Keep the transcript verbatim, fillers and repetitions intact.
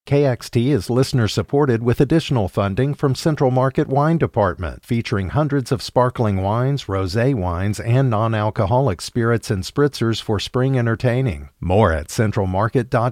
K X T is listener-supported with additional funding from Central Market Wine Department, featuring hundreds of sparkling wines, rosé wines, and non-alcoholic spirits and spritzers for spring entertaining. More at central market dot